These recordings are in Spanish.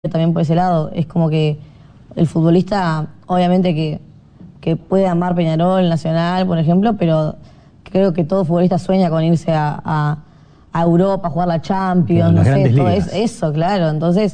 también por ese lado. Es como que el futbolista, obviamente que puede amar Peñarol, Nacional, por ejemplo, pero creo que todo futbolista sueña con irse a Europa, a jugar la Champions, Las no sé, grandes todo ligas. eso, claro. Entonces,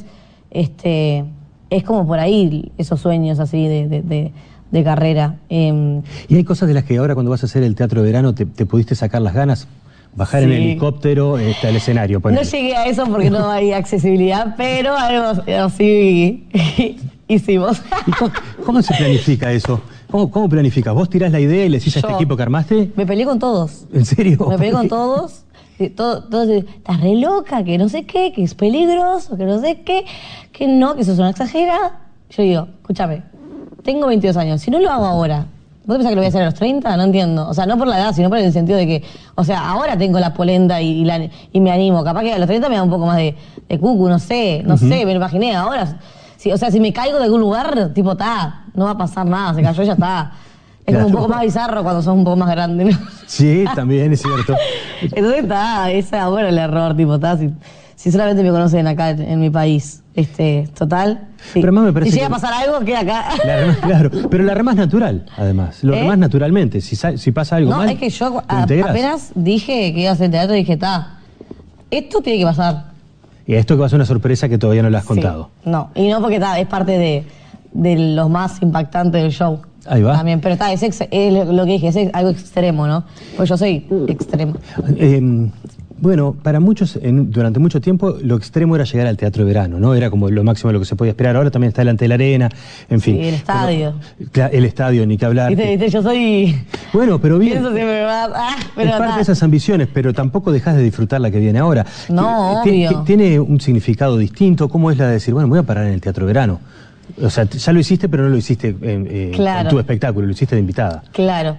es como por ahí esos sueños así de carrera. Y hay cosas de las que ahora cuando vas a hacer el teatro de verano te pudiste sacar las ganas, bajar en Sí. helicóptero al escenario. No ponele. llegué a eso porque no hay accesibilidad, pero algo así hicimos. ¿Y cómo se planifica eso? ¿Cómo planificas? ¿Vos tirás la idea y le decís a este Yo equipo que armaste? Me peleé con todos. ¿En serio? Me peleé con todos. Todos estás re loca, que no sé qué, que es peligroso, que no sé qué, que no, que sos una exagerada. Yo digo, escúchame, tengo 22 años, si no lo hago ahora, ¿vos te pensás que lo voy a hacer a los 30? No entiendo. O sea, no por la edad, sino por el sentido de que, o sea, ahora tengo la polenta y me animo. Capaz que a los 30 me da un poco más de cucu, no sé, me lo imaginé. Ahora, o sea, si me caigo de algún lugar, tipo, no va a pasar nada, se cayó y ya está. Es como un poco más bizarro cuando sos un poco más grande, ¿no? Sí, también es cierto. Entonces ese es bueno el error, tipo, si solamente me conocen acá en mi país, total. Sí. Pero más me parece si llega que a pasar algo, queda acá. Claro, pero la remás natural, además. Lo remás naturalmente. Si pasa algo mal, es que yo te integrás. apenas dije que iba a hacer teatro, dije, esto tiene que pasar. Y esto que va a ser una sorpresa que todavía no le has Sí. contado. No, y no porque es parte de los más impactantes del show. Ahí va. También, pero es lo que dije, es algo extremo, ¿no? Pues yo soy extrema. Bueno, para muchos, durante mucho tiempo, lo extremo era llegar al teatro de verano, ¿no? Era como lo máximo de lo que se podía esperar. Ahora también está delante de la arena, en fin. Sí, el estadio. El estadio, ni que hablar. ¿Viste? Yo soy... Bueno, pero bien. Pienso siempre más... pero es parte de esas ambiciones, pero tampoco dejas de disfrutar la que viene ahora. No, obvio. ¿Tiene un significado distinto? ¿Cómo es la de decir, bueno, me voy a parar en el teatro de verano? O sea, ya lo hiciste, pero no lo hiciste en tu espectáculo, lo hiciste de invitada. Claro.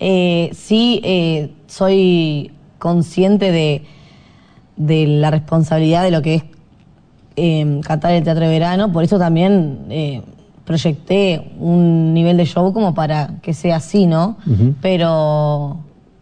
Sí, soy consciente de la responsabilidad de lo que es cantar en el teatro de verano, por eso también proyecté un nivel de show como para que sea así, ¿no? Pero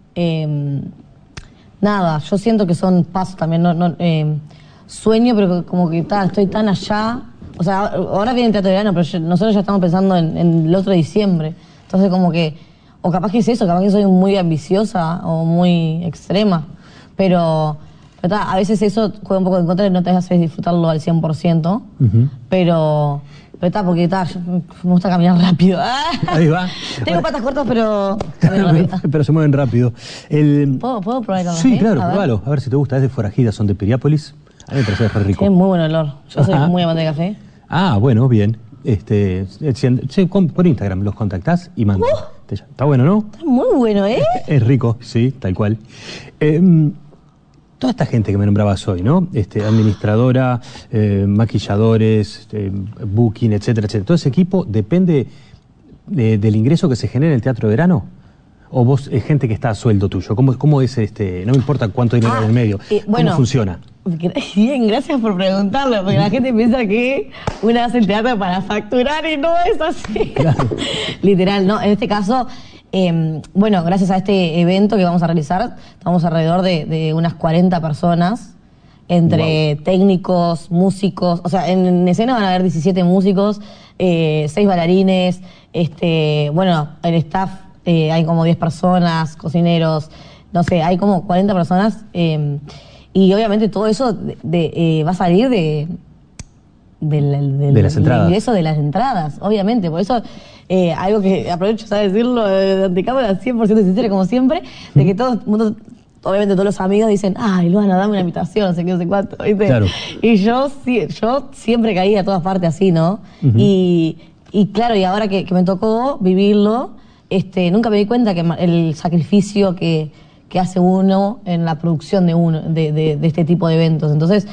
nada, yo siento que son pasos también, sueño, pero como que estoy tan allá. O sea, ahora viene el teatro de verano, pero nosotros ya estamos pensando en el otro diciembre. Entonces como que, o capaz que es eso, capaz que soy muy ambiciosa o muy extrema, pero a veces eso juega un poco en contra y no te hace disfrutarlo al 100%, pero porque yo me gusta caminar rápido. Ahí va. Tengo patas cortas, pero camino rápido. Pero se mueven rápido. ¿Puedo probar el café? Sí, claro, probalo. A ver si te gusta. Es de Forajidas, son de Piriápolis. A mí me parece re rico. Tiene muy buen olor. Yo soy muy amante de café. Ah, bueno, bien. Por Instagram los contactás y mandan. Está bueno, ¿no? Está muy bueno, ¿eh? Es rico, sí, tal cual. Toda esta gente que me nombrabas hoy, ¿no? Administradora, maquilladores, booking, etcétera, etcétera. ¿Todo ese equipo depende del ingreso que se genera en el teatro de verano? ¿O vos es gente que está a sueldo tuyo? ¿Cómo es no me importa cuánto dinero hay en el medio? ¿Cómo funciona? Bien, gracias por preguntarlo, porque la gente piensa que una hace el teatro para facturar y no es así. Claro. Literal, no. En este caso, bueno, gracias a este evento que vamos a realizar, estamos alrededor de unas 40 personas, entre técnicos, músicos, o sea, en escena van a haber 17 músicos, 6 bailarines, bueno, el staff, hay como 10 personas, cocineros, no sé, hay como 40 personas, y obviamente todo eso va a salir de las entradas. Del ingreso de las entradas, obviamente. Por eso, algo que aprovecho de decirlo de antecámara, 100% sincera como siempre, de que todo el mundo, obviamente todos los amigos dicen, ay, Luana, dame una invitación, no sé qué, no sé cuánto, ¿viste? Claro. Y yo siempre caí a todas partes así, ¿no? Y claro, y ahora que me tocó vivirlo, nunca me di cuenta que el sacrificio que hace uno en la producción de este tipo de eventos. Entonces,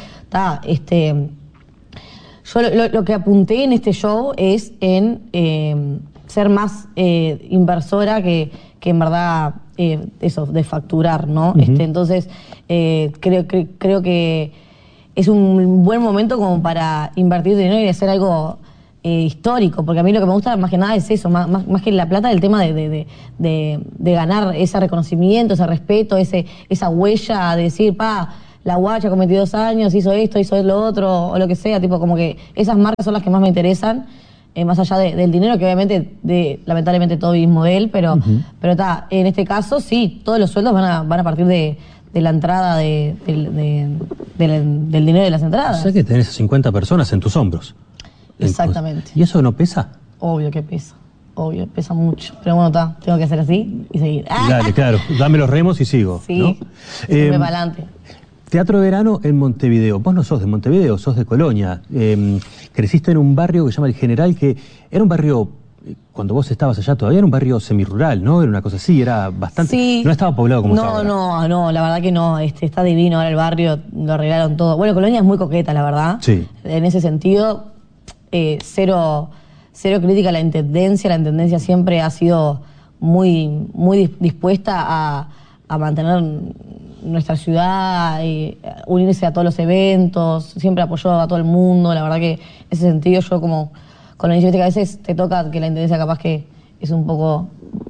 yo lo que apunté en este show es en ser más inversora que en verdad eso, de facturar, ¿no? Entonces, creo que es un buen momento como para invertir dinero y hacer algo histórico, porque a mí lo que me gusta más que nada es eso, más que la plata, el tema de ganar ese reconocimiento, ese respeto, esa huella, de decir, la guacha con 22 años hizo esto, hizo lo otro, o lo que sea, tipo como que esas marcas son las que más me interesan, más allá del dinero, que obviamente, lamentablemente todo mismo de él, pero está, en este caso sí, todos los sueldos van a partir de la entrada del dinero de las entradas. O sea que tenés a 50 personas en tus hombros. Exactamente. ¿Y eso no pesa? Obvio que pesa. Obvio, pesa mucho. Pero bueno, está, tengo que hacer así y seguir. Dale, claro. Dame los remos y sigo. Sí, ¿no? para adelante. Teatro de Verano en Montevideo. Vos no sos de Montevideo, sos de Colonia. Creciste en un barrio que se llama El General, que era un barrio, cuando vos estabas allá todavía era un barrio semirural, ¿no? Era una cosa así, era bastante... Sí. No estaba poblado como está ahora. No, la verdad que no. Está divino ahora el barrio, lo arreglaron todo. Bueno, Colonia es muy coqueta, la verdad. Sí. En ese sentido, cero crítica a la intendencia. La intendencia siempre ha sido muy dispuesta a mantener nuestra ciudad, unirse a todos los eventos, siempre apoyó a todo el mundo. La verdad que en ese sentido yo como con la iniciativa, que a veces te toca que la intendencia capaz que es un poco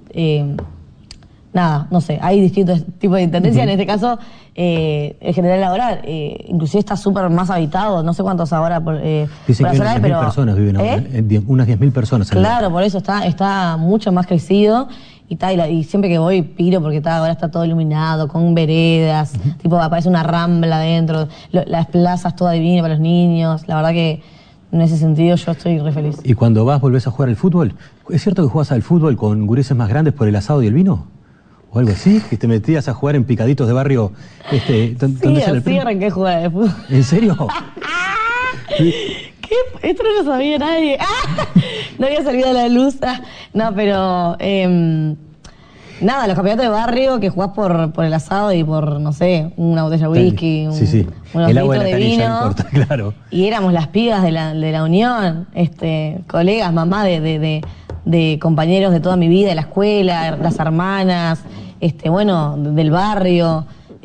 no sé, hay distintos tipos de intendencia. En este caso el General Laboral inclusive está súper más habitado, no sé cuántos ahora dicen por que la unas zona, 10.000 personas viven ahora, unas 10.000 personas. Claro, por eso está mucho más crecido. Y siempre que voy piro porque ahora está todo iluminado, con veredas, tipo aparece una rambla adentro, las plazas todas divinas para los niños. La verdad que en ese sentido yo estoy re feliz. ¿Y cuando volvés a jugar al fútbol? ¿Es cierto que jugás al fútbol con gurises más grandes por el asado y el vino? ¿O algo así? ¿Que te metías a jugar en picaditos de barrio? Sí, así arranqué a jugar al fútbol. ¿En serio? ¿Qué? Esto no lo sabía nadie. No había salido a la luz. No, pero... nada, los campeonatos de barrio que jugás por el asado y por, no sé, una botella de whisky, unos litros de vino. No importa, claro. Y éramos las pibas de la unión, colegas, mamá de compañeros de toda mi vida, de la escuela, las hermanas, del barrio,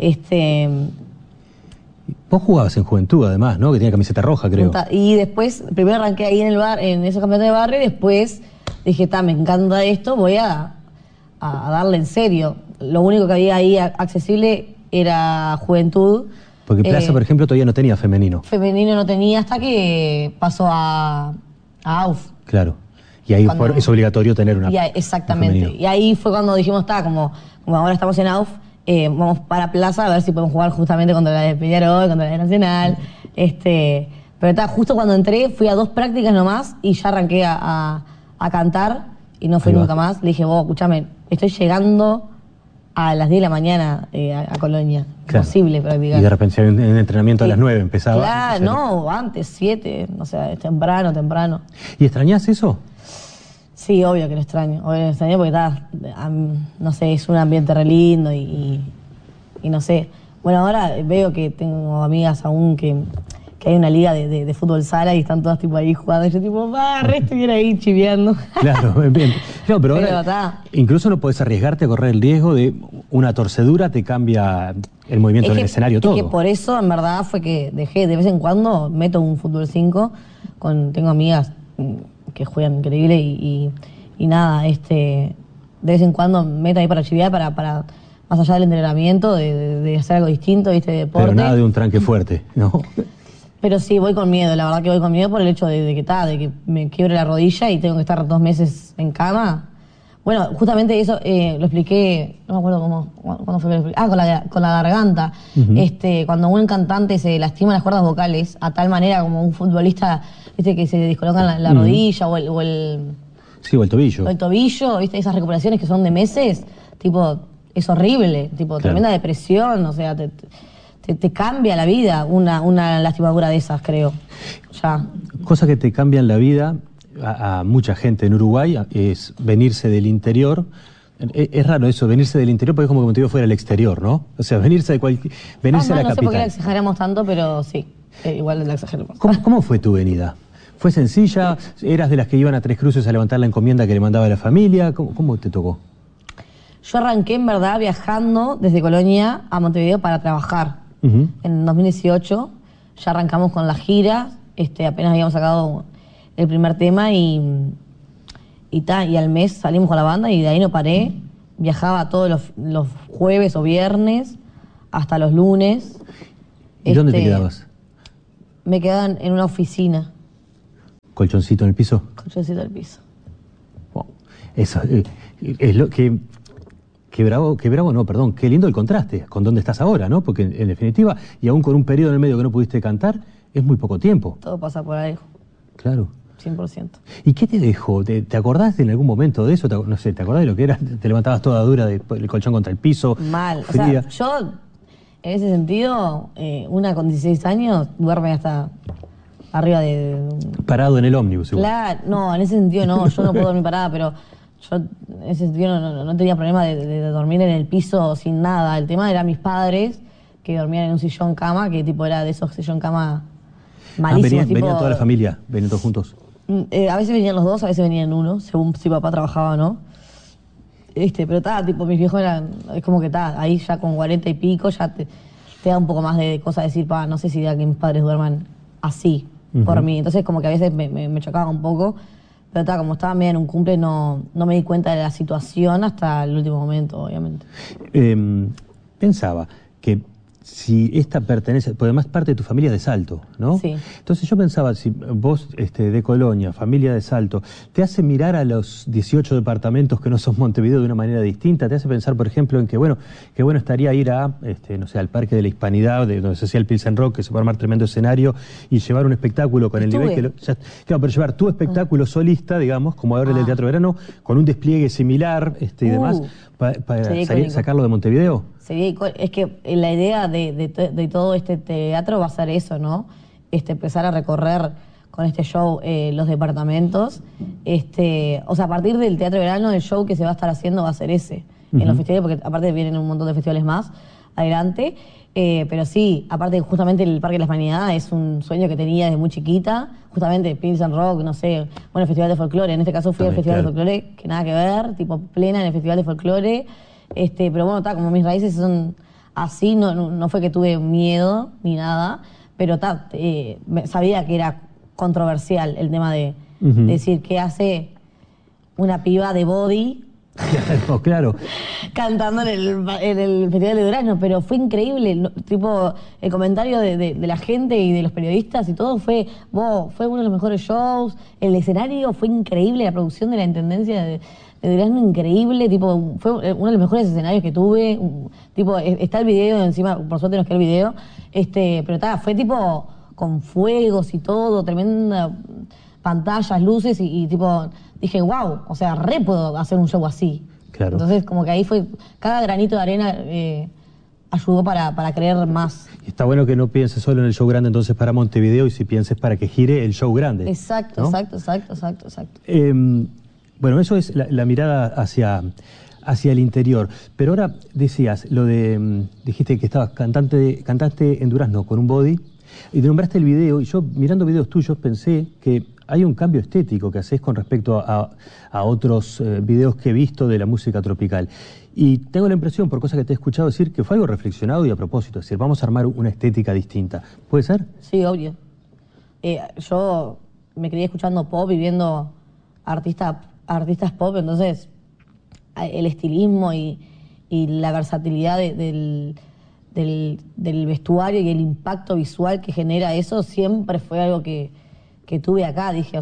Vos jugabas en Juventud, además, ¿no? Que tenía camiseta roja, creo. Y después, primero arranqué ahí en el bar, en esos campeonatos de barrio, y después dije, me encanta esto, voy a darle en serio. Lo único que había ahí accesible era Juventud. Porque Plaza, por ejemplo, todavía no tenía femenino. Femenino no tenía hasta que pasó a AUF. Claro. Y ahí es obligatorio tener una. Exactamente. Y ahí fue cuando dijimos, como ahora estamos en AUF, vamos para Plaza a ver si podemos jugar justamente contra la de Peñarol, contra la de Nacional. Pero justo cuando entré, fui a 2 prácticas nomás y ya arranqué a cantar y no fui nunca más. Le dije, escúchame, estoy llegando a las 10 de la mañana a Colonia. Claro. Imposible practicar. Y de repente en entrenamiento a las 9 empezaba. Claro, no, antes, 7, o sea, es temprano. ¿Y extrañás eso? Sí, obvio que lo extraño. Obvio que lo extraño porque no sé, es un ambiente re lindo y no sé. Bueno, ahora veo que tengo amigas aún que hay una liga de fútbol sala y están todas tipo ahí jugando. Y yo tipo, estoy ahí chiviando. Claro, bien. No, pero ahora incluso no podés arriesgarte a correr el riesgo de una torcedura te cambia el movimiento en el escenario todo. Es que por eso, en verdad, fue que dejé, de vez en cuando meto un fútbol 5, tengo amigas que juegan increíble y nada, de vez en cuando meto ahí para chiviar, para más allá del entrenamiento, de hacer algo distinto, de deporte. Pero nada de un tranque fuerte, ¿no? Pero sí, voy con miedo, la verdad que voy con miedo por el hecho de que me quiebre la rodilla y tengo que estar 2 meses en cama. Bueno, justamente eso lo expliqué, no me acuerdo cuándo fue que lo expliqué. Con la garganta. Cuando un cantante se lastima las cuerdas vocales a tal manera como un futbolista, que se descolocan la rodilla o el Sí, o el tobillo. O el tobillo, esas recuperaciones que son de meses, es horrible, claro. Tremenda depresión, o sea, te cambia la vida una lastimadura de esas, creo. Ya. Cosa que te cambian la vida a mucha gente en Uruguay es venirse del interior. Es raro eso, venirse del interior porque es como que Montevideo fuera el exterior, ¿no? O sea, venirse a la capital. No sé por qué la exageramos tanto, pero sí, igual la exageramos. ¿Cómo fue tu venida? ¿Fue sencilla? ¿Eras de las que iban a Tres Cruces a levantar la encomienda que le mandaba la familia? ¿Cómo te tocó? Yo arranqué, en verdad, viajando desde Colonia a Montevideo para trabajar. En 2018 ya arrancamos con la gira, apenas habíamos sacado el primer tema y al mes salimos con la banda y de ahí no paré. Viajaba todos los jueves o viernes hasta los lunes. ¿Y dónde te quedabas? Me quedaba en una oficina. ¿Colchoncito en el piso? Colchoncito en el piso. Wow. Eso, es lo que... Qué bravo, no, perdón, qué lindo el contraste con dónde estás ahora, ¿no? Porque en definitiva, y aún con un periodo en el medio que no pudiste cantar, es muy poco tiempo. Todo pasa por algo. Claro. 100%. ¿Y qué te dejó? ¿Te acordás en algún momento de eso? No sé, ¿te acordás de lo que era? ¿Te levantabas toda dura del colchón contra el piso? Mal. Fría. O sea, yo, en ese sentido, una con 16 años duerme hasta arriba de... Parado en el ómnibus, igual. Claro, no, en ese sentido no, yo no puedo dormir parada, pero yo en ese sentido no tenía problema de dormir en el piso sin nada. El tema era mis padres, que dormían en un sillón cama, que tipo era de esos sillón cama malísimos. Venían toda la familia, venían todos juntos. A veces venían los dos, a veces venían uno, según si papá trabajaba o no. Pero tipo, mis viejos eran, es como que ahí ya con 40 y pico ya te da un poco más de cosa decir, no sé si da que mis padres duerman así por mí. Entonces como que a veces me chocaba un poco, pero como estaba medio en un cumple no me di cuenta de la situación hasta el último momento, obviamente. Pensaba que si esta pertenece, porque además parte de tu familia es de Salto, ¿no? Sí. Entonces yo pensaba, si vos de Colonia, familia de Salto, te hace mirar a los 18 departamentos que no son Montevideo de una manera distinta, te hace pensar, por ejemplo, en que bueno estaría ir a, no sé, al Parque de la Hispanidad, donde se hacía el Pilsen Rock, que se puede armar tremendo escenario, y llevar un espectáculo con el nivel que... claro, pero llevar tu espectáculo solista, digamos, como ahora el del Teatro Verano, con un despliegue similar y demás, para sacarlo de Montevideo. Es que la idea de todo este teatro va a ser eso, ¿no? Empezar a recorrer con este show los departamentos. O sea, a partir del Teatro de Verano, el show que se va a estar haciendo va a ser ese. En los festivales, porque aparte vienen un montón de festivales más adelante. Pero sí, aparte justamente el Parque de la Hispanidad es un sueño que tenía desde muy chiquita. Justamente Pilsen Rock, no sé, bueno, el Festival de Folclore. En este caso fui al Festival de Folclore, que nada que ver, tipo plena en el Festival de Folclore. Pero bueno, como mis raíces son así, no fue que tuve miedo ni nada, pero sabía que era controversial el tema de decir qué hace una piba de body claro. cantando en el Festival de Durazno, pero fue increíble, tipo el comentario de la gente y de los periodistas y todo fue uno de los mejores shows, el escenario fue increíble, la producción de la Intendencia de Durazno increíble, tipo, fue uno de los mejores escenarios que tuve, tipo, está el video encima, por suerte nos quedó el video, pero fue tipo con fuegos y todo, tremenda pantallas, luces y tipo, dije, wow, o sea, puedo hacer un show así. Claro. Entonces, como que ahí fue, cada granito de arena ayudó para creer más. Y está bueno que no pienses solo en el show grande entonces para Montevideo y si pienses para que gire el show grande. Exacto, ¿no? Exacto. Bueno, eso es la mirada hacia el interior. Pero ahora decías, dijiste que estabas cantaste en Durazno con un body y te nombraste el video y yo mirando videos tuyos pensé que hay un cambio estético que haces con respecto a otros videos que he visto de la música tropical. Y tengo la impresión, por cosas que te he escuchado decir, que fue algo reflexionado y a propósito. Es decir, vamos a armar una estética distinta. ¿Puede ser? Sí, obvio. Yo me crié escuchando pop y viendo artistas pop, entonces el estilismo y la versatilidad del vestuario y el impacto visual que genera eso siempre fue algo que tuve acá. Dije,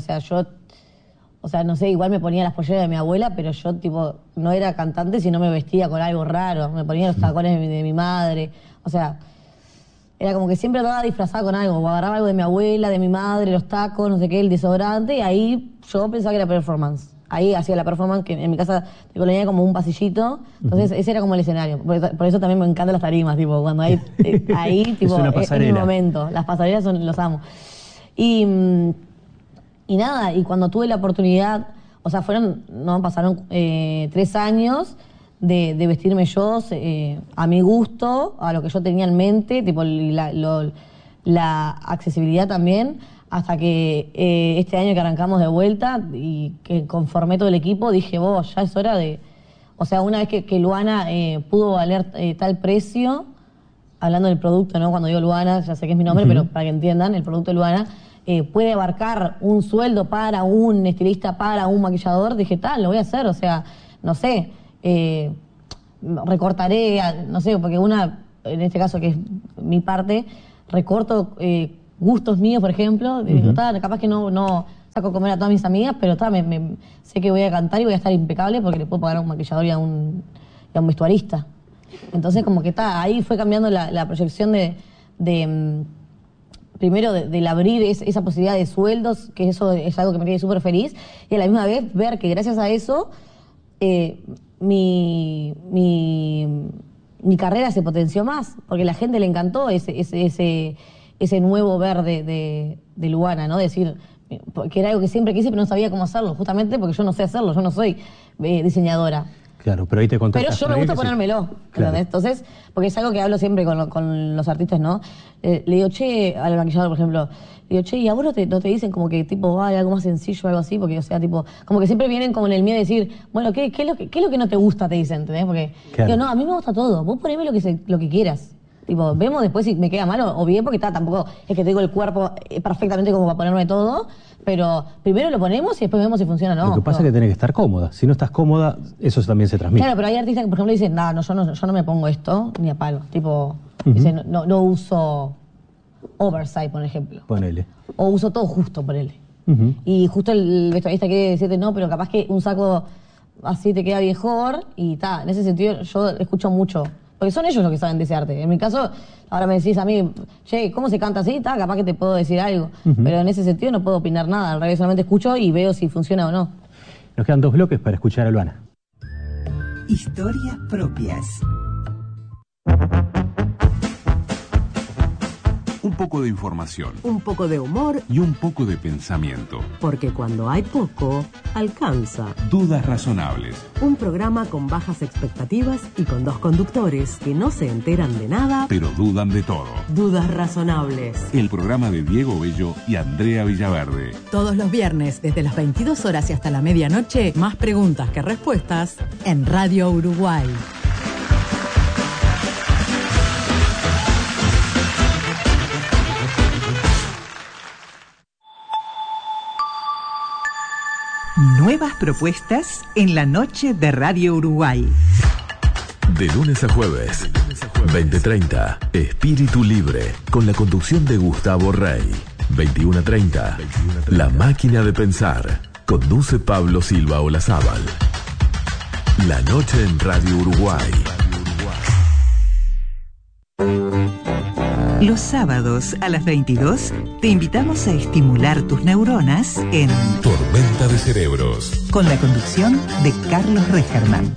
no sé, igual me ponía las polleras de mi abuela, pero yo tipo no era cantante si no me vestía con algo raro, me ponía los tacones de mi madre, o sea, era como que siempre andaba disfrazada con algo, o agarraba algo de mi abuela, de mi madre, los tacos, no sé qué, el desodorante, y ahí yo pensaba que era performance. Ahí hacía la performance, que en mi casa de Colonia era como un pasillito, entonces ese era como el escenario. Por eso también me encantan las tarimas, tipo, cuando ahí tipo, es mi momento. Las pasarelas los amo. Y nada, y cuando tuve la oportunidad, o sea, pasaron 3 años de vestirme yo a mi gusto, a lo que yo tenía en mente, tipo la accesibilidad también, hasta que este año que arrancamos de vuelta y que conformé todo el equipo, dije, ya es hora de... O sea, una vez que Luana pudo valer tal precio, hablando del producto, ¿no? Cuando digo Luana, ya sé que es mi nombre, pero para que entiendan, el producto de Luana puede abarcar un sueldo para un estilista, para un maquillador, dije, lo voy a hacer, o sea, no sé, recortaré, no sé, porque en este caso que es mi parte, recorto gustos míos, por ejemplo. Digo, capaz que no saco a comer a todas mis amigas, pero sé que voy a cantar y voy a estar impecable porque le puedo pagar a un maquillador y a un vestuarista. Entonces, como que ahí fue cambiando la proyección primero del abrir esa posibilidad de sueldos, que eso es algo que me tiene súper feliz, y a la misma vez ver que gracias a eso mi carrera se potenció más, porque a la gente le encantó ese nuevo ver de Luana, ¿no? Decir, que era algo que siempre quise, pero no sabía cómo hacerlo, justamente porque yo no sé hacerlo, yo no soy diseñadora. Claro, pero ahí te contaste. Pero yo me gusta ponérmelo, claro. Entonces, porque es algo que hablo siempre con los artistas, ¿no? Le digo, che, al maquillador, por ejemplo, le digo, che, ¿y a vos no te dicen como que tipo, hay algo más sencillo, algo así? Porque, o sea, tipo, como que siempre vienen como en el miedo de decir, bueno, ¿qué es lo que no te gusta? Te dicen, ¿entendés? Porque, digo, no, a mí me gusta todo, vos poneme lo que quieras. Tipo, vemos después si me queda mal o bien, porque tampoco es que tengo el cuerpo perfectamente como para ponerme todo, pero primero lo ponemos y después vemos si funciona o no. Lo que pasa es que tenés que estar cómoda. Si no estás cómoda, eso también se transmite. Claro, pero hay artistas que, por ejemplo, dicen, yo no me pongo esto ni a palo. Tipo, dicen, no uso oversize, por ejemplo. Ponele. O uso todo justo, ponele. Y justo el vestuarista quiere decirte, no, pero capaz que un saco así te queda mejor y en ese sentido yo escucho mucho. Porque son ellos los que saben de ese arte. En mi caso, ahora me decís a mí, che, ¿cómo se canta así? Capaz que te puedo decir algo. Pero en ese sentido no puedo opinar nada. Al revés, solamente escucho y veo si funciona o no. Nos quedan 2 bloques para escuchar a Luana. Historias propias. Un poco de información. Un poco de humor. Y un poco de pensamiento. Porque cuando hay poco, alcanza. Dudas razonables. Un programa con bajas expectativas y con 2 conductores que no se enteran de nada, pero dudan de todo. Dudas razonables. El programa de Diego Bello y Andrea Villaverde. Todos los viernes, desde las 22 horas y hasta la medianoche, más preguntas que respuestas en Radio Uruguay. Nuevas propuestas en la noche de Radio Uruguay. De lunes a jueves, 20:30, Espíritu Libre, con la conducción de Gustavo Rey. 21:30, La Máquina de Pensar, conduce Pablo Silva Olazábal. La noche en Radio Uruguay. Los sábados a las 22 te invitamos a estimular tus neuronas en Tormenta de Cerebros, con la conducción de Carlos Regerman.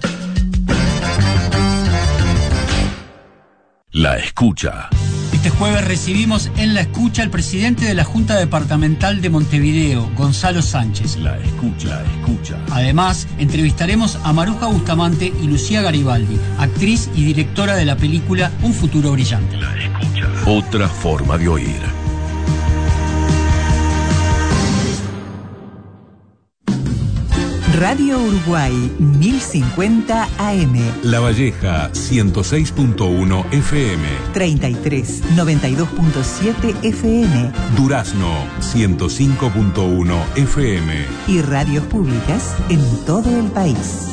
La Escucha. Este jueves recibimos en La Escucha al presidente de la Junta Departamental de Montevideo, Gonzalo Sánchez. La Escucha, escucha. Además, entrevistaremos a Maruja Bustamante y Lucía Garibaldi, actriz y directora de la película Un Futuro Brillante. La Escucha. Otra forma de oír. Radio Uruguay 1050 AM. La Valleja 106.1 FM. 33 92.7 FM. Durazno 105.1 FM. Y radios públicas en todo el país.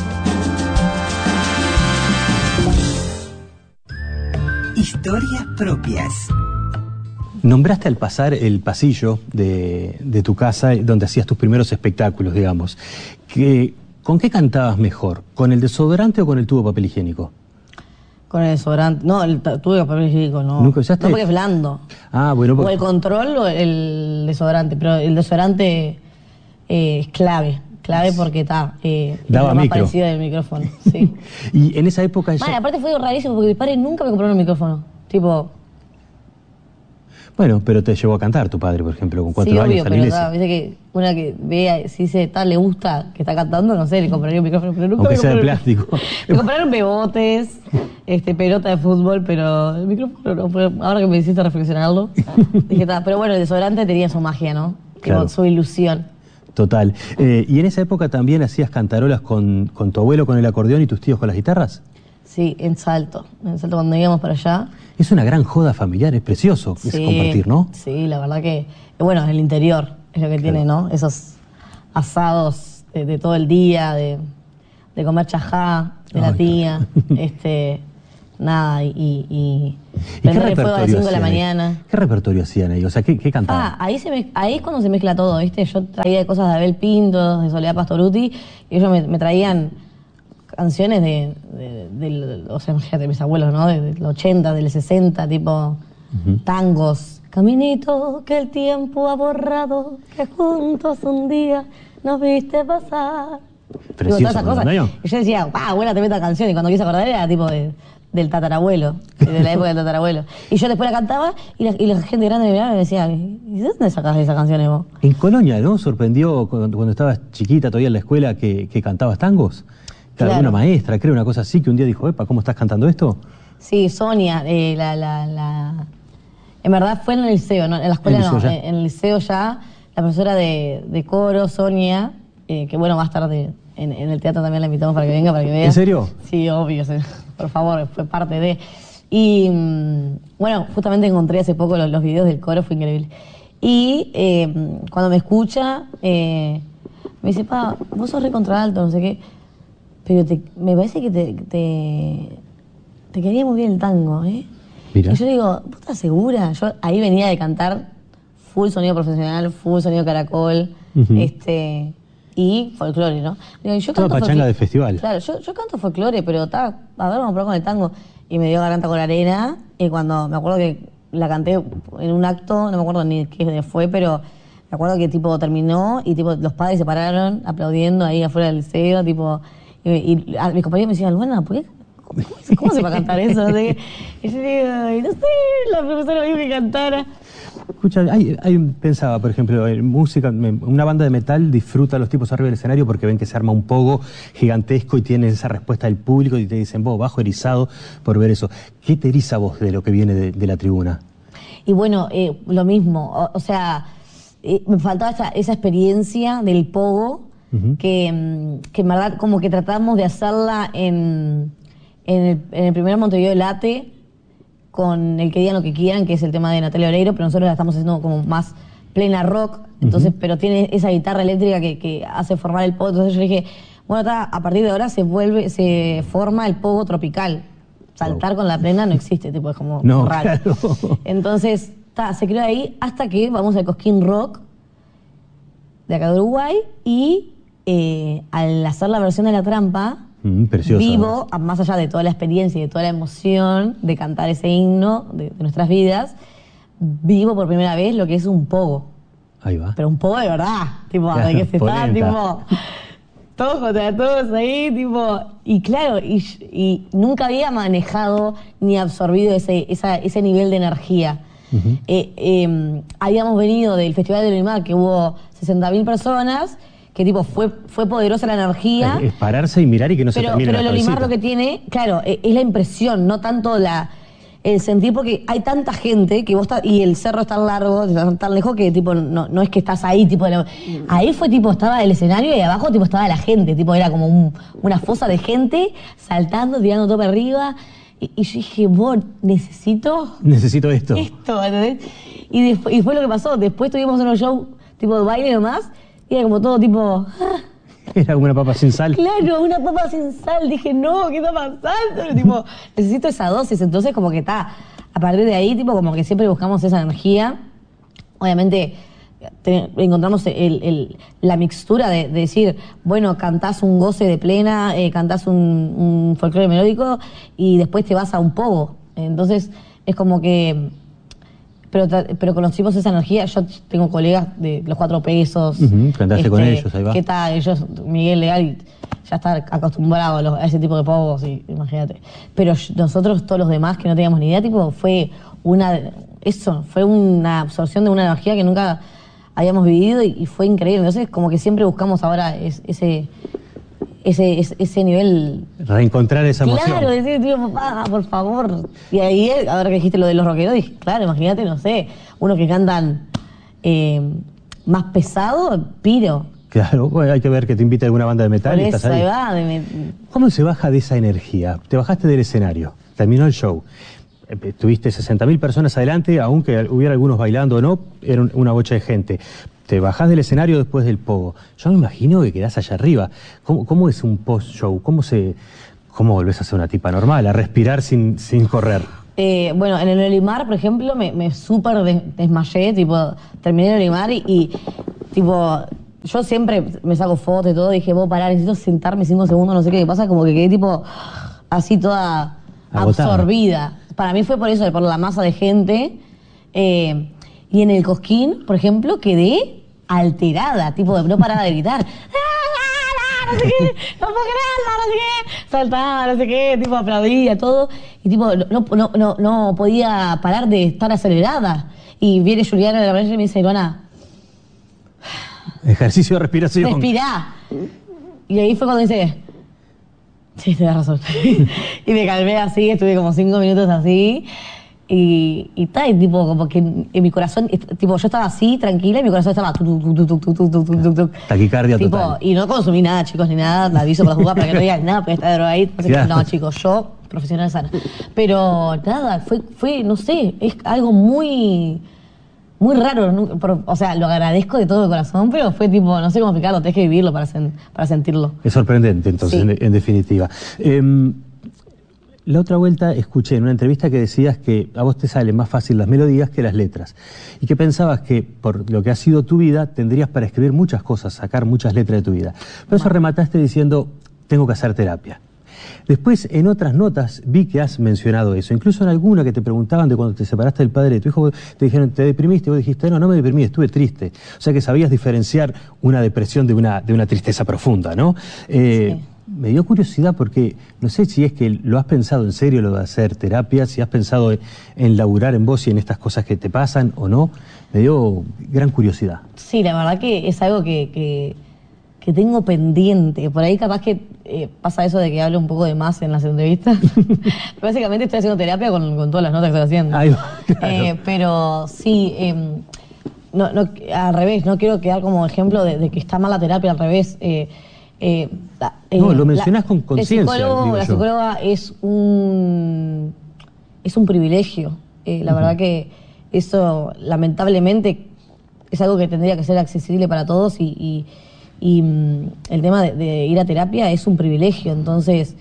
Historias propias. Nombraste al pasar el pasillo de tu casa donde hacías tus primeros espectáculos, digamos. ¿Con qué cantabas mejor? ¿Con el desodorante o con el tubo de papel higiénico? Con el desodorante. No, el tubo de papel higiénico no. ¿Nunca usaste? No, porque es blando. Ah, bueno. O el control o el desodorante. Pero el desodorante es clave. Clave porque daba es lo más micro. parecido del micrófono. Sí. Y en esa época... Vale, aparte fue rarísimo porque mis padres nunca me compraron un micrófono. Tipo... Bueno, pero te llevó a cantar tu padre, por ejemplo, con 4 años a la iglesia. Dice que una que vea, si dice tal le gusta que está cantando, no sé, le compraría un micrófono, pero nunca Aunque me sea de compraron. plástico. Me compraron bebotes, pelota de fútbol, pero el micrófono no fue. Ahora que me hiciste reflexionarlo, dije, pero bueno, el desodorante tenía su magia, ¿no? Claro. Su ilusión. Total. ¿Y en esa época también hacías cantarolas con tu abuelo con el acordeón y tus tíos con las guitarras? Sí, en Salto cuando íbamos para allá. Es una gran joda familiar, es precioso Sí, compartir, ¿no? Sí, la verdad que, bueno, el interior es lo que tiene, ¿no? Esos asados de todo el día, de comer chajá, de la tía, nada, y qué prender el fuego a las 5 de la hacían ahí? mañana. ¿Qué repertorio hacían ahí? O sea, ¿qué cantaban? Ahí es cuando se mezcla todo, ¿viste? Yo traía cosas de Abel Pintos, de Soledad Pastorutti, y ellos me traían canciones o sea, imagínate, mis abuelos, ¿no? Del 80, del 60, tipo tangos. Caminito que el tiempo ha borrado, que juntos un día nos viste pasar. Precioso, todas esas cosas. ¿no? Y yo decía, abuela, te meto canción. Y cuando quise acordar era tipo del tatarabuelo, de la época del tatarabuelo. Y yo después la cantaba y la gente grande me miraba y me decía, ¿y de dónde sacás esas canciones vos? En Colonia, ¿no? ¿Sorprendió cuando estabas chiquita todavía en la escuela que cantabas tangos? Claro. Alguna maestra, creo, una cosa así, que un día dijo, epa, ¿cómo estás cantando esto? Sí, Sonia, en verdad fue en el liceo, ¿no? En la escuela no, en el liceo ya, la profesora de coro, Sonia, que bueno, va a estar en el teatro también, la invitamos para que venga, para que vea. ¿En serio? Sí, obvio, por favor, fue parte de... Y bueno, justamente encontré hace poco los videos del coro, fue increíble. Y cuando me escucha, me dice, pa, vos sos re contralto, no sé qué, pero me parece que te quería muy bien el tango, ¿eh? Mira. Y yo digo, ¿vos estás segura? Yo ahí venía de cantar full sonido profesional, full sonido caracol, y folclore, ¿no? Digo, yo toda pachanga de festival. Claro, yo canto folclore, pero a ver, vamos a probar con el tango. Y me dio garganta con la arena, y cuando me acuerdo que la canté en un acto, no me acuerdo ni qué fue, pero me acuerdo que tipo terminó y tipo los padres se pararon aplaudiendo ahí afuera del liceo, tipo, y mis compañeros me decían, Luana, ¿por qué? ¿Cómo se va a cantar eso? No sé qué. Y yo digo, no sé, la profesora me dijo que cantara. Escucha, pensaba, por ejemplo, en música, una banda de metal disfruta a los tipos arriba del escenario porque ven que se arma un pogo gigantesco y tienen esa respuesta del público y te dicen, vos, bajo erizado por ver eso. ¿Qué te eriza vos de lo que viene de la tribuna? Y bueno, lo mismo, o sea, me faltaba esa experiencia del pogo que en verdad como que tratamos de hacerla en el primer Montevideo de Late, con el que digan lo que quieran, que es el tema de Natalia Oreiro, pero nosotros la estamos haciendo como más plena rock, entonces, pero tiene esa guitarra eléctrica que hace formar el pogo. Entonces yo dije, bueno, a partir de ahora se forma el pogo tropical. Saltar con la plena no existe, tipo, es como raro. Claro. Entonces, se creó ahí hasta que vamos al Cosquín Rock de acá de Uruguay y al hacer la versión de La Trampa, precioso, vivo, más allá de toda la experiencia y de toda la emoción de cantar ese himno de nuestras vidas, vivo por primera vez lo que es un pogo. Ahí va. Pero un pogo de verdad, tipo, claro, de que se está, tipo, todos contra todos ahí, tipo, y claro, y nunca había manejado ni absorbido ese nivel de energía. Habíamos venido del Festival del Unimar, que hubo 60.000 personas, que tipo fue poderosa la energía. Es pararse y mirar y que no se termine la Pero el Olimar lo que tiene, claro, es la impresión, no tanto el sentir, porque hay tanta gente que vos y el cerro es tan largo, tan lejos, que tipo no es que estás ahí, tipo, ahí fue tipo, estaba el escenario y abajo tipo estaba la gente, tipo era como una fosa de gente saltando, tirando todo para arriba. Y yo dije, vos, necesito esto. ¿Entendés? Y fue lo que pasó. Después tuvimos unos shows tipo de baile nomás, y era como todo tipo... Era como una papa sin sal. Claro, una papa sin sal. Dije, no, ¿qué está pasando? Tipo, necesito esa dosis. Entonces, como que a partir de ahí, tipo, como que siempre buscamos esa energía. Obviamente, encontramos la mixtura de decir, bueno, cantás un goce de plena, cantás un folclore melódico y después te vas a un pogo. Entonces, es como que... Pero conocimos esa energía. Yo tengo colegas de los 4 pesos. Cantaste con ellos, ahí va. ¿Qué tal? Ellos, Miguel Leal, ya está acostumbrado a ese tipo de pogos, imagínate. Pero nosotros, todos los demás que no teníamos ni idea, tipo, fue una absorción de una energía que nunca habíamos vivido y fue increíble. Entonces, como que siempre buscamos ahora ese nivel. Reencontrar esa emoción. Claro, decir, tío, papá, por favor. Y ahí, ahora que dijiste lo de los rockeros, dije, claro, imagínate, no sé, unos que cantan más pesado, piro. Claro, bueno, hay que ver que te invite a alguna banda de metal. Por y estás eso, ahí. ¿Cómo se baja de esa energía? Te bajaste del escenario, terminó el show. Tuviste 60.000 personas adelante, aunque hubiera algunos bailando o no, era una bocha de gente. Te bajás del escenario después del pogo. Yo me imagino que quedás allá arriba. ¿Cómo es un post-show? ¿Cómo ¿Cómo volvés a ser una tipa normal? A respirar sin correr. Bueno, en el Olimar, por ejemplo, me súper desmayé, tipo, terminé el Olimar y tipo, yo siempre me saco fotos y todo, dije, voy a parar, necesito sentarme 5 segundos, no sé qué me pasa, como que quedé tipo, así toda agotada, absorbida. Para mí fue por eso, por la masa de gente. Y en el Cosquín, por ejemplo, quedé alterada, tipo, no paraba de gritar. No sé qué, no puedo creerlo, no sé qué, saltaba, no sé qué, tipo aplaudía todo, y tipo no podía parar de estar acelerada. Y viene Juliana de la Brecha y me dice, Ivana, ejercicio de respiración. respirá. Y ahí fue cuando dice, sí, tenés razón. Y me calmé así, estuve como 5 minutos así. Y tipo, como que en mi corazón, tipo, yo estaba así, tranquila, y mi corazón estaba taquicardia tipo, total. y no consumí nada, chicos, ni nada, la aviso para jugar para que no digan nada, porque está drogadita. No, chicos, yo, profesional sana. Pero nada, fue, no sé, es algo muy raro, ¿no? O sea, lo agradezco de todo corazón, pero fue tipo, no sé cómo explicarlo, tenés que vivirlo para sentirlo. Es sorprendente, entonces, Sí. en definitiva. La otra vuelta escuché en una entrevista que decías que a vos te salen más fácil las melodías que las letras y que pensabas que por lo que ha sido tu vida tendrías para escribir muchas cosas, sacar muchas letras de tu vida. Por eso remataste diciendo, tengo que hacer terapia. Después, en otras notas, vi que has mencionado eso. Incluso en alguna que te preguntaban de cuando te separaste del padre de tu hijo, te dijeron, ¿te deprimiste? Y vos dijiste, no me deprimí, estuve triste. O sea que sabías diferenciar una depresión de una tristeza profunda, ¿no? Sí. Me dio curiosidad porque no sé si es que lo has pensado en serio lo de hacer terapia, si has pensado en laburar en vos y en estas cosas que te pasan o no. Me dio gran curiosidad. Sí, la verdad que es algo que tengo pendiente. Por ahí capaz que pasa eso de que hablo un poco de más en las entrevistas. Básicamente estoy haciendo terapia con todas las notas que estoy haciendo. Ahí va, claro. Pero sí, no, al revés, no quiero quedar como ejemplo de que está mal la terapia, al revés. No, lo mencionás con conciencia. La psicóloga es un privilegio. La verdad que eso, lamentablemente, es algo que tendría que ser accesible para todos y el tema de ir a terapia es un privilegio. Entonces,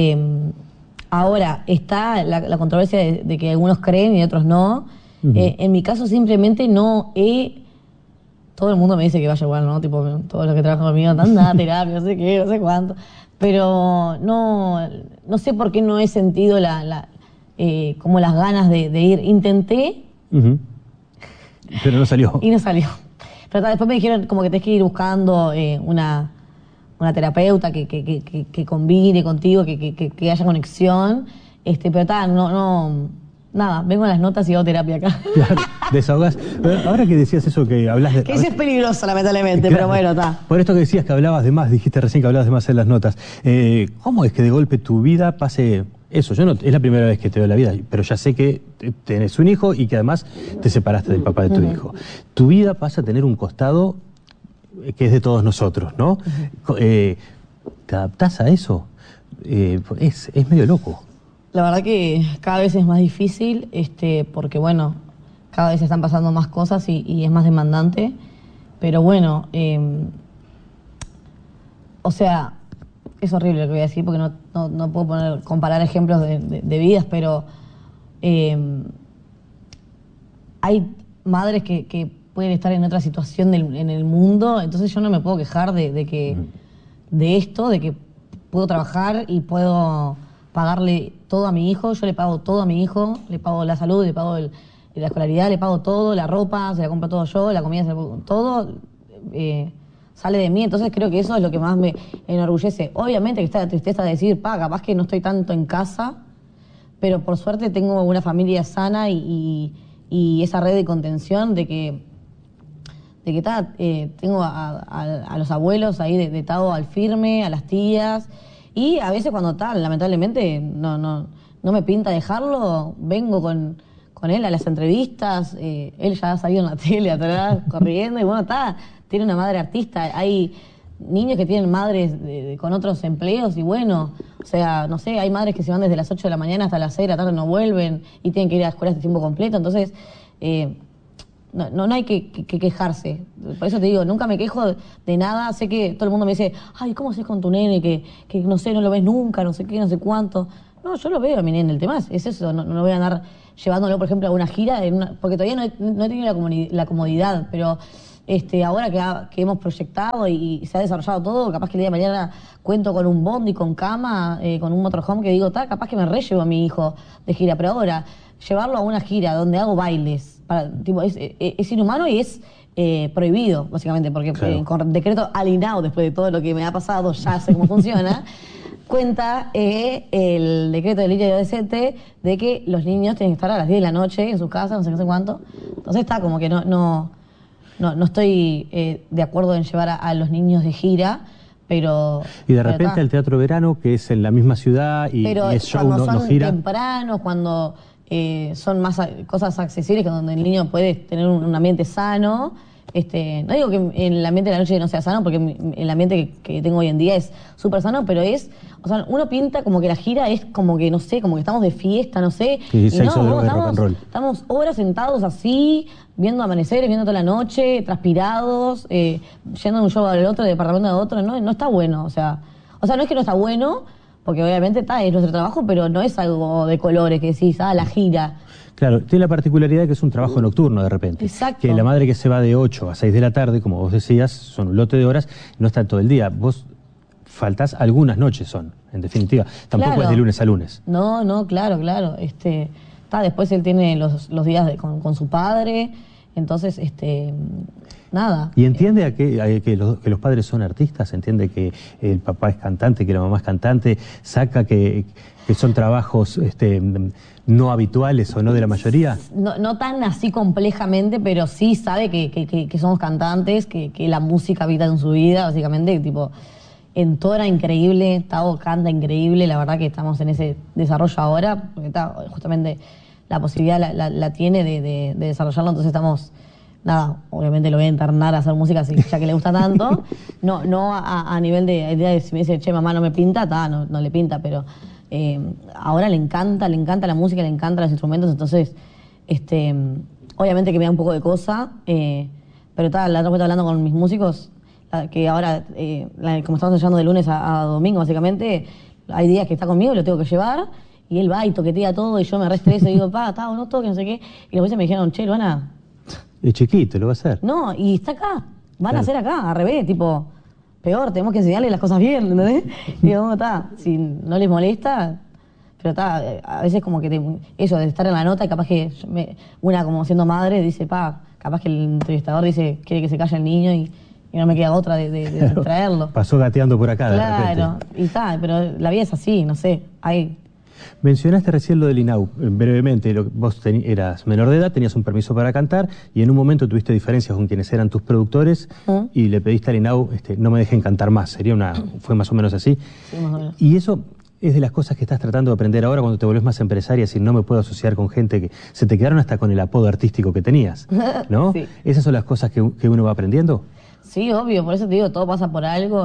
ahora está la controversia de que algunos creen y otros no. En mi caso, simplemente no he... Todo el mundo me dice que vaya igual, ¿no? Tipo, todos los que trabajan conmigo, nada, terapia, no sé qué, no sé cuánto. Pero no sé por qué no he sentido como las ganas de ir. Intenté. Pero no salió. Y no salió. Pero después me dijeron como que tenés que ir buscando una terapeuta que combine contigo, que haya conexión. Pero nada, vengo a las notas y hago terapia acá. Claro, desahogás. Ahora que decías eso que hablas de... Que eso es peligroso, lamentablemente, claro, pero bueno, está. Por esto que decías que hablabas de más, dijiste recién que hablabas de más en las notas. ¿Cómo es que de golpe tu vida pase eso? Yo no, es la primera vez que te veo en la vida, pero ya sé que tenés un hijo y que además te separaste del papá de tu hijo. Tu vida pasa a tener un costado que es de todos nosotros, ¿no? ¿Te adaptás a eso? Es medio loco. La verdad que cada vez es más difícil, porque bueno, cada vez están pasando más cosas y es más demandante. Pero bueno, o sea, es horrible lo que voy a decir porque no puedo comparar ejemplos de vidas, pero hay madres que pueden estar en otra situación en el mundo, entonces yo no me puedo quejar de esto, de que puedo trabajar y puedo pagarle todo a mi hijo. Yo le pago todo a mi hijo, le pago la salud, le pago la escolaridad, le pago todo, la ropa, se la compro todo yo, la comida, todo sale de mí. Entonces creo que eso es lo que más me enorgullece. Obviamente que está la tristeza de decir, capaz que no estoy tanto en casa, pero por suerte tengo una familia sana y esa red de contención de que tengo a los abuelos ahí de Tao al firme, a las tías. Y a veces cuando lamentablemente no me pinta dejarlo, vengo con él a las entrevistas. Él ya ha salido en la tele atrás corriendo y bueno, tiene una madre artista. Hay niños que tienen madres con otros empleos y bueno, o sea, no sé, hay madres que se van desde las 8 de la mañana hasta las 6 de la tarde, no vuelven y tienen que ir a escuelas de tiempo completo. Entonces, no hay que quejarse. Por eso te digo, nunca me quejo de nada. Sé que todo el mundo me dice, ay, ¿cómo haces con tu nene? Que no sé, no lo ves nunca, no sé qué, no sé cuánto. No, yo lo veo a mi nene. El tema es eso. No voy a andar llevándolo, por ejemplo, a una gira, porque todavía no he tenido la comodidad, pero ahora que hemos proyectado y se ha desarrollado todo, capaz que el día de mañana cuento con un bondi, con cama, con un motorhome, que digo, capaz que me llevo a mi hijo de gira, pero ahora llevarlo a una gira donde hago bailes, es inhumano y es prohibido, básicamente, porque Claro. con decreto alienado, después de todo lo que me ha pasado, ya sé cómo funciona, cuenta el decreto del niño y adolescente de que los niños tienen que estar a las 10 de la noche en sus casas, no sé cuánto. Entonces está como que no estoy de acuerdo en llevar a los niños de gira, pero... Y de repente el Teatro Verano, que es en la misma ciudad y es show, cuando no son gira. tempranos, cuando son más cosas accesibles, que donde el niño puede tener un ambiente sano. No digo que en el ambiente de la noche no sea sano, porque el ambiente que tengo hoy en día es súper sano, pero o sea, uno pinta como que la gira es como que, no sé, como que estamos de fiesta, no sé. 16 y no, horas de rock and roll. Estamos horas sentados así, viendo amaneceres, viendo toda la noche, transpirados, yendo de un show al otro, de departamento a otro. No está bueno, o sea, no es que no está bueno, porque obviamente es nuestro trabajo, pero no es algo de colores que decís, la gira. Claro, tiene la particularidad de que es un trabajo nocturno de repente. Exacto. Que la madre que se va de 8 a 6 de la tarde, como vos decías, son un lote de horas, no está todo el día. Vos faltás algunas noches en definitiva. Tampoco Claro. es de lunes a lunes. No, claro. Después él tiene los días con su padre, entonces, nada. ¿Y entiende que los padres son artistas? ¿Entiende que el papá es cantante, que la mamá es cantante? ¿Saca que son trabajos no habituales o no de la mayoría? No tan así complejamente, pero sí sabe que somos cantantes, que la música habita en su vida, básicamente, tipo, entona increíble, Tavo canta increíble, la verdad que estamos en ese desarrollo ahora, porque justamente la posibilidad la tiene de desarrollarlo, entonces estamos, obviamente lo voy a internar a hacer música, ya que le gusta tanto, no a nivel de si me dice, che, mamá, no me pinta, no le pinta, pero ahora le encanta la música, le encantan los instrumentos, entonces, obviamente que me da un poco de cosa, pero la otra vez hablando con mis músicos, que ahora, como estamos ensayando de lunes a domingo, básicamente, hay días que está conmigo y lo tengo que llevar, y él va y toquetea todo, y yo me reestreso y digo, no toques, no sé qué, y los veces me dijeron, che, Luana... Es chiquito, lo va a hacer. No, y está acá, van a hacer acá, al revés, tipo... Peor, tenemos que enseñarles las cosas bien, ¿entendés? Y digo, si no les molesta, pero a veces como que eso de estar en la nota, y capaz que una como siendo madre dice, capaz que el entrevistador dice, quiere que se calle el niño y no me queda otra de traerlo. Pasó gateando por acá, Claro, de repente. pero la vida es así, no sé, Mencionaste recién lo del INAU, brevemente, vos eras menor de edad, tenías un permiso para cantar y en un momento tuviste diferencias con quienes eran tus productores y le pediste al INAU, no me dejen cantar más, fue más o menos así. Sí, más o menos. Y eso es de las cosas que estás tratando de aprender ahora cuando te volvés más empresaria, si no me puedo asociar con gente que se te quedaron hasta con el apodo artístico que tenías, ¿no? Sí. ¿Esas son las cosas que uno va aprendiendo? Sí, obvio, por eso te digo, todo pasa por algo,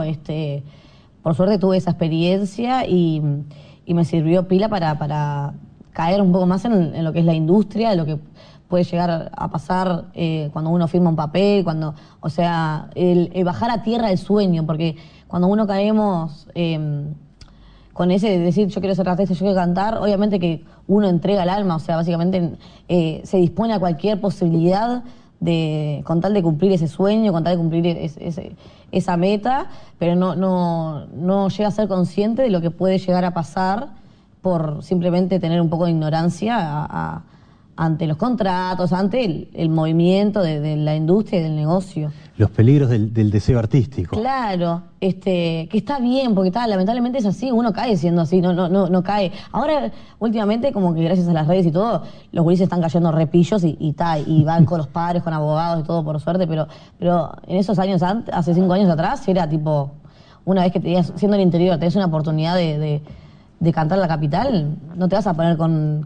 por suerte tuve esa experiencia y me sirvió pila para caer un poco más en lo que es la industria, de lo que puede llegar a pasar cuando uno firma un papel, el bajar a tierra el sueño, porque cuando uno caemos con ese de decir yo quiero ser artista, yo quiero cantar, obviamente que uno entrega el alma, básicamente se dispone a cualquier posibilidad con tal de cumplir ese sueño, con tal de cumplir esa meta, pero no llega a ser consciente de lo que puede llegar a pasar por simplemente tener un poco de ignorancia ante los contratos, ante el movimiento de la industria y del negocio. Los peligros del deseo artístico. Claro, que está bien, porque lamentablemente es así, uno cae siendo así, no cae. Ahora, últimamente, como que gracias a las redes y todo, los gurises están cayendo repillos y van con los padres, con abogados y todo, por suerte, pero en esos años hace 5 años atrás, era tipo, una vez que tenías, siendo el interior, tenés una oportunidad de cantar en la capital, no te vas a poner con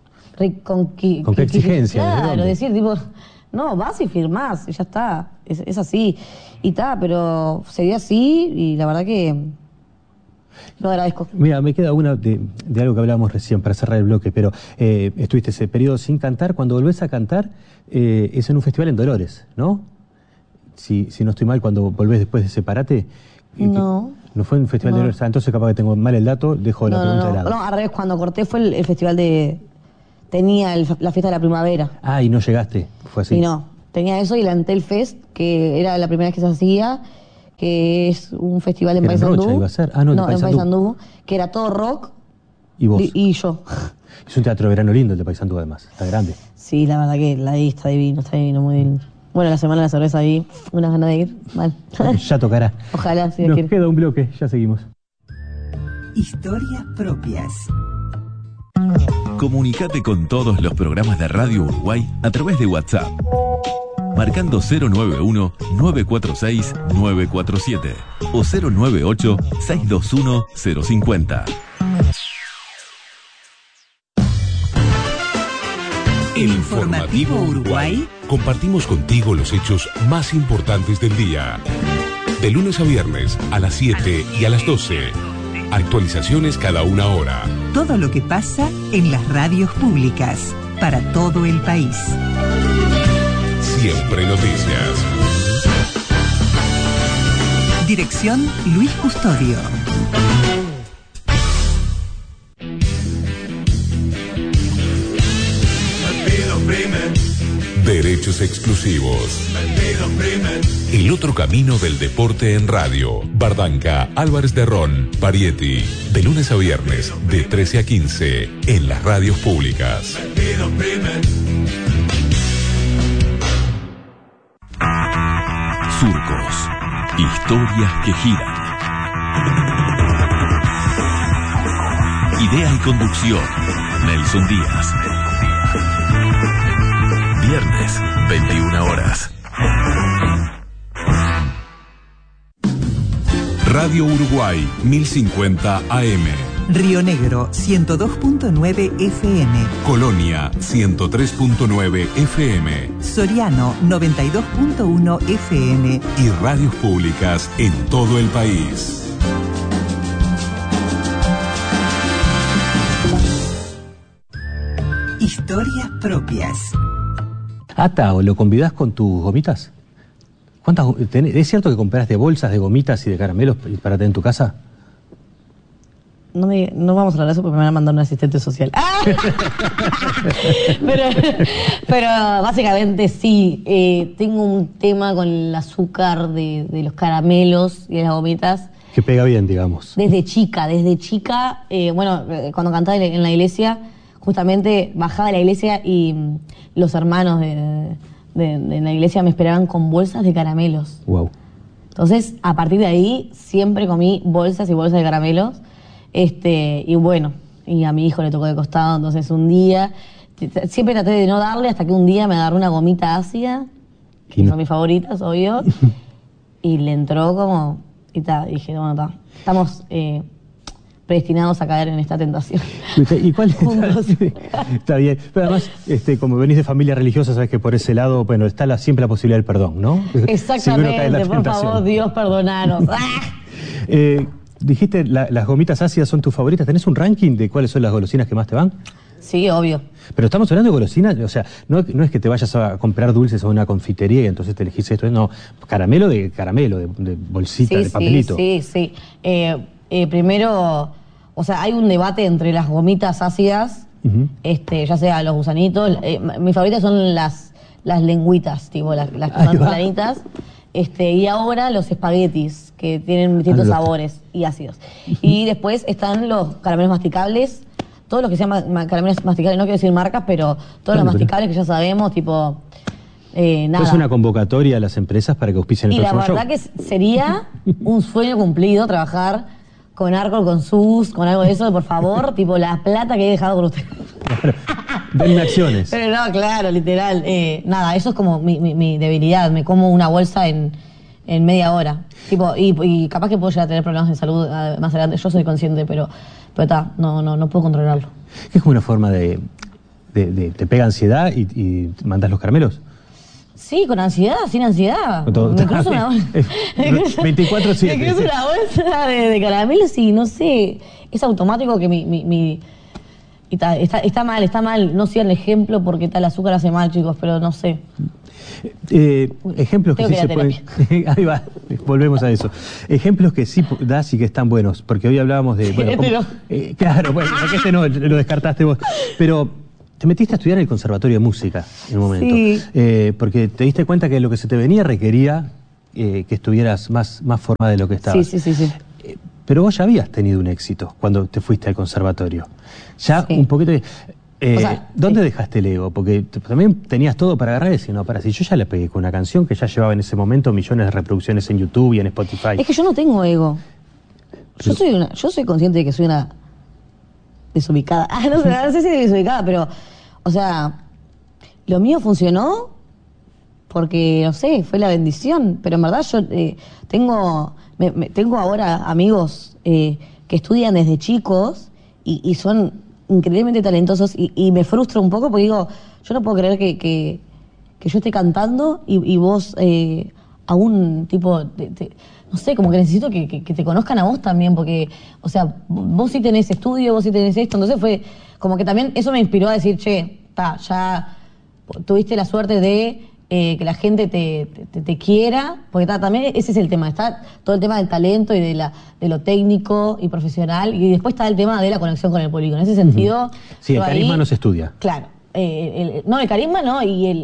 qué exigencia. Claro, decir, tipo, no, vas y firmás, y ya está, es así. Pero se dio así y la verdad que Lo agradezco. Mira, me queda una de algo que hablábamos recién para cerrar el bloque, pero estuviste ese periodo sin cantar. Cuando volvés a cantar, es en un festival en Dolores, ¿no? Si no estoy mal, cuando volvés después de ese parate. No. ¿No fue en un festival de Dolores? Entonces capaz que tengo mal el dato, dejo la pregunta de lado. No, al revés, cuando corté fue el festival de... Tenía la fiesta de la primavera. Ah, y no llegaste, fue así. Y no, tenía eso y el Antel Fest, que era la primera vez que se hacía, que es un festival en Paysandú. Rocha iba a ser. Ah, no, en Paysandú, que era todo rock. ¿Y vos? Y yo. Es un teatro de verano lindo el de Paysandú, además. Está grande. Sí, la verdad que la ahí está divino, muy lindo. Bueno, la semana de la cerveza ahí, unas ganas de ir. Mal. Ya tocará. Ojalá, si Nos queda un bloque, ya seguimos. Historias propias. Comunicate con todos los programas de Radio Uruguay a través de WhatsApp. Marcando 091-946-947 o 098-621-050. El Informativo Uruguay. Compartimos contigo los hechos más importantes del día. De lunes a viernes a las 7 y a las 12. Actualizaciones cada una hora. Todo lo que pasa en las radios públicas para todo el país. Siempre noticias. Dirección Luis Custodio. Derechos exclusivos. El otro camino del deporte en radio. Bardanca, Álvarez de Ron, Parietti. De lunes a viernes, de 13 a 15, en las radios públicas. Surcos. Historias que giran. Idea y conducción. Nelson Díaz. Viernes, 21 horas. Radio Uruguay, 1050 AM. Río Negro, 102.9 FM. Colonia, 103.9 FM. Soriano, 92.1 FM. Y radios públicas en todo el país. Historias propias. Ata, ¿o lo convidás con tus gomitas? ¿Es cierto que compraste bolsas de gomitas y de caramelos para tener en tu casa? No vamos a hablar de eso porque me van a mandar un asistente social. ¡Ah! pero básicamente sí, tengo un tema con el azúcar de los caramelos y de las gomitas. Que pega bien, digamos. Desde chica, cuando cantaba en la iglesia, justamente bajaba de la iglesia y los hermanos de la iglesia me esperaban con bolsas de caramelos. Wow. Entonces, a partir de ahí, siempre comí bolsas y bolsas de caramelos. Y a mi hijo le tocó de costado, entonces un día, siempre traté de no darle hasta que un día me agarró una gomita ácida, que son mis favoritas, obvio, y le entró como, dije, bueno, estamos predestinados a caer en esta tentación. ¿Y cuál Juntos. Está bien. Pero además, como venís de familia religiosa, sabes que por ese lado, bueno, está siempre la posibilidad del perdón, ¿no? Exactamente, por favor, Dios, perdonanos. Dijiste, las gomitas ácidas son tus favoritas. ¿Tenés un ranking de cuáles son las golosinas que más te van? Sí, obvio. Pero estamos hablando de golosinas, o sea, no es que te vayas a comprar dulces a una confitería y entonces te elegís esto, no, caramelo, de bolsita, de papelito. Sí. Primero, o sea, hay un debate entre las gomitas ácidas, ya sea los gusanitos, mis favoritas son las lengüitas, tipo las que son planitas, y ahora los espaguetis, que tienen distintos sabores y ácidos. Y después están los caramelos masticables, todos los que se llaman caramelos masticables, no quiero decir marcas, pero todos los masticables que ya sabemos, tipo... nada. Es una convocatoria a las empresas para que auspicien el próximo show. Y la verdad que sería un sueño cumplido trabajar con Arcor, con SUS, con algo de eso, por favor, tipo la plata que he dejado con usted. Claro. Denme acciones. Pero no, claro, literal. Nada, eso es como mi debilidad. Me como una bolsa en media hora. Tipo, y capaz que puedo llegar a tener problemas de salud más adelante. Yo soy consciente, pero no puedo controlarlo. Es como una forma de te pega ansiedad y mandás los caramelos. Sí, con ansiedad, sin ansiedad. Me cruzo una 24/7. Me cruzo una bolsa de caramelos y no sé, es automático que y está mal. No sigan el ejemplo porque el azúcar hace mal, chicos, pero no sé. Ejemplos que sí se pueden. Ahí va, volvemos a eso. Ejemplos que sí das y que están buenos, porque hoy hablábamos de. Bueno, claro, bueno, porque este no lo descartaste vos. Pero te metiste a estudiar en el Conservatorio de Música en un momento. Sí. Porque te diste cuenta que lo que se te venía requería que estuvieras más formada de lo que estabas. Sí. Pero vos ya habías tenido un éxito cuando te fuiste al conservatorio. Ya un poquito. ¿Dónde dejaste el ego? Porque también tenías todo para agarrar y decir, no, si yo ya le pegué con una canción que ya llevaba en ese momento millones de reproducciones en YouTube y en Spotify. Es que yo no tengo ego. Yo soy consciente de que soy una desubicada. No sé si desubicada, pero, o sea, lo mío funcionó porque, no sé, fue la bendición. Pero en verdad yo tengo ahora amigos que estudian desde chicos y son increíblemente talentosos y me frustra un poco porque digo, yo no puedo creer que yo esté cantando y vos aún tipo no sé, como que necesito que te conozcan a vos también, porque, o sea, vos sí tenés estudio, vos sí tenés esto, entonces fue como que también eso me inspiró a decir, ya tuviste la suerte de que la gente te quiera, porque también ese es el tema, está todo el tema del talento y de lo técnico y profesional, y después está el tema de la conexión con el público. En ese sentido... Sí, el carisma no se estudia. Claro. El carisma no,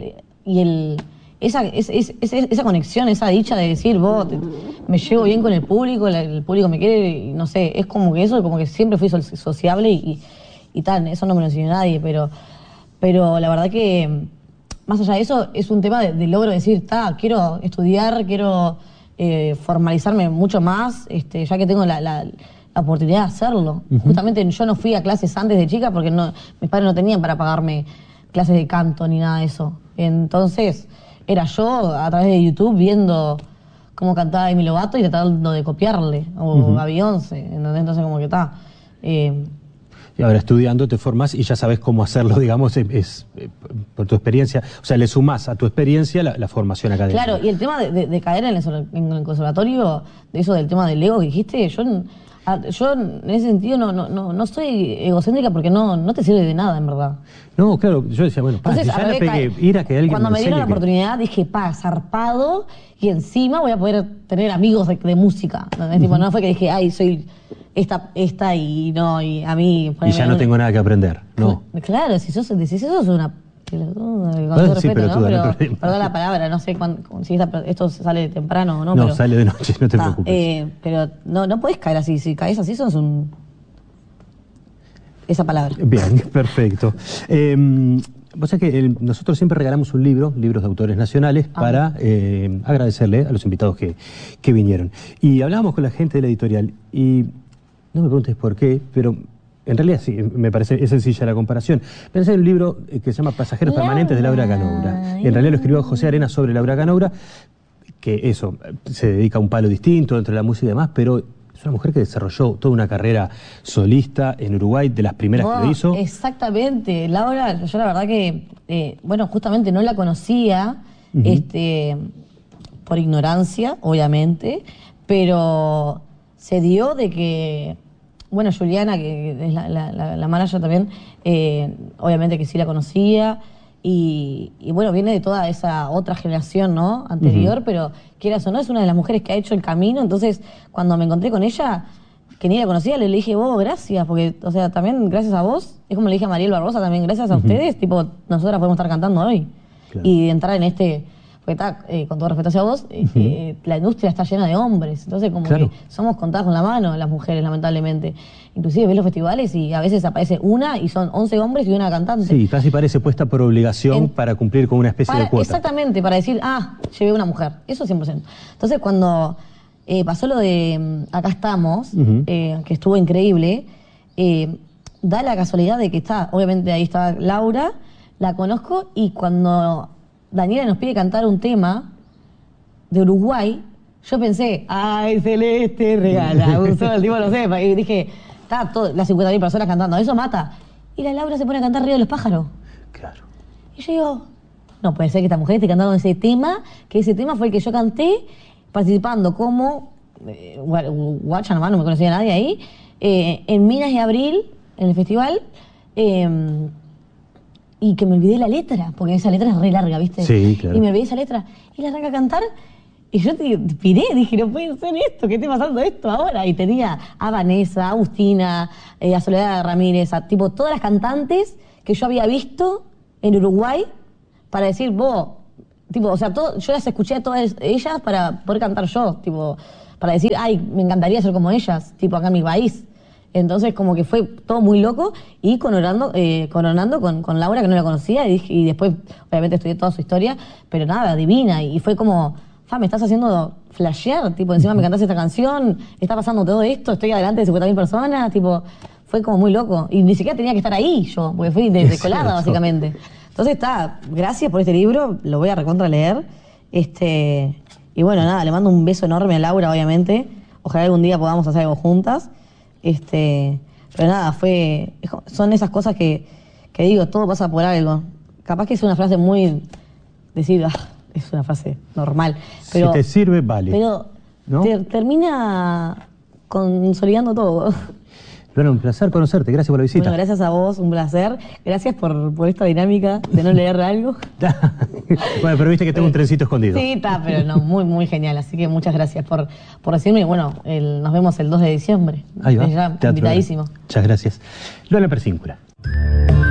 esa conexión, esa dicha de decir, vos, me llevo bien con el público me quiere, y no sé, es como que eso, como que siempre fui sociable y tal, eso no me lo enseñó nadie, pero la verdad que... Más allá de eso, es un tema de logro decir, quiero estudiar, quiero formalizarme mucho más, ya que tengo la oportunidad de hacerlo. Justamente yo no fui a clases antes de chica porque mis padres no tenían para pagarme clases de canto ni nada de eso. Entonces, era yo a través de YouTube viendo cómo cantaba Demi Lovato y tratando de copiarle, o a Beyoncé, entonces como que está... Y ahora estudiando te formas y ya sabes cómo hacerlo, digamos, por tu experiencia. O sea, le sumás a tu experiencia la formación académica. Claro, y el tema de caer en el conservatorio, de eso del tema del ego que dijiste, yo en ese sentido no soy egocéntrica porque no te sirve de nada, en verdad. No, claro, yo decía, bueno, entonces, si ya la pegué, ir a que alguien cuando me dieron la oportunidad dije, zarpado, y encima voy a poder tener amigos de música. Tipo, no fue que dije, soy esta y a mí... Y ya no tengo nada que aprender, ¿no? Claro, si decís eso, sos una pelotuda, con todo respeto, ¿no? Pero, perdón la palabra, no sé si esto sale temprano o no. No, sale de noche, no te preocupes. Pero no podés caer así, si caes así sos esa palabra. Bien, perfecto. Vos sabés que nosotros siempre regalamos libros de autores nacionales para agradecerle a los invitados que vinieron. Y hablábamos con la gente de la editorial y no me preguntes por qué, pero en realidad sí, me parece, es sencilla la comparación. Pensé en un libro que se llama Pasajeros Permanentes de Laura Canoura. En realidad lo escribió José Arenas sobre Laura Canoura, que eso, se dedica a un palo distinto dentro de la música y demás, pero es una mujer que desarrolló toda una carrera solista en Uruguay, de las primeras que lo hizo. Exactamente. Laura, yo la verdad que, justamente no la conocía, por ignorancia, obviamente, pero se dio de que, Juliana, que es la manager también, obviamente que sí la conocía, y viene de toda esa otra generación, ¿no? Anterior, pero quieras o no, es una de las mujeres que ha hecho el camino. Entonces, cuando me encontré con ella, que ni la conocía, le dije, vos, gracias, porque, o sea, también gracias a vos, es como le dije a Mariel Barbosa, también gracias a ustedes, tipo, nosotras podemos estar cantando hoy. Claro. Y entrar en porque está, con todo respeto hacia vos, la industria está llena de hombres, entonces como que somos contadas con la mano las mujeres, lamentablemente. Inclusive ves los festivales y a veces aparece una y son 11 hombres y una cantante. Sí, casi parece puesta por obligación para cumplir con una especie de cuota. Exactamente, para decir, llevé una mujer, eso 100%. Entonces cuando pasó lo de Acá Estamos, que estuvo increíble, da la casualidad de que obviamente ahí está Laura, la conozco, y cuando Daniela nos pide cantar un tema de Uruguay, yo pensé, ¡ay, Celeste, regala! El tipo lo sepa. Y dije, está las 50.000 personas cantando, eso mata. Y la Laura se pone a cantar Río de los Pájaros. Claro. Y yo digo, no puede ser que esta mujer esté cantando ese tema, que ese tema fue el que yo canté participando como guacha nomás, no me conocía nadie ahí, en Minas y Abril, en el festival, y que me olvidé la letra, porque esa letra es re larga, ¿viste? Sí, claro. Y me olvidé esa letra, y la arranca a cantar, y yo piré, dije, no puede ser esto, ¿qué está pasando esto ahora? Y tenía a Vanessa, a Agustina, a Soledad Ramírez, a tipo todas las cantantes que yo había visto en Uruguay, para decir, tipo, o sea, yo las escuché a todas ellas para poder cantar yo, tipo, para decir, ay, me encantaría ser como ellas, tipo, acá en mi país. Entonces, como que fue todo muy loco, y coronando con Laura, que no la conocía, y después, obviamente, estudié toda su historia, pero nada, divina, y fue como, me estás haciendo flashear, tipo, encima me cantaste esta canción, está pasando todo esto, estoy adelante de 50.000 personas, tipo, fue como muy loco, y ni siquiera tenía que estar ahí yo, porque fui de colada, básicamente. Entonces gracias por este libro, lo voy a recontra leer, y bueno, nada, le mando un beso enorme a Laura, obviamente, ojalá algún día podamos hacer algo juntas, pero nada, son esas cosas que digo, todo pasa por algo. Capaz que es una frase muy, es una frase normal, pero si te sirve, vale. Pero ¿no? Termina consolidando todo. Bueno, un placer conocerte, gracias por la visita. Bueno, gracias a vos, un placer. Gracias por esta dinámica de no leer algo. Bueno, pero viste que tengo un trencito escondido. Sí, está, pero no, muy, muy genial. Así que muchas gracias por decirme. Bueno, nos vemos el 2 de diciembre. Ahí va. Ya, invitadísimo. Muchas gracias. Lola Persíncula.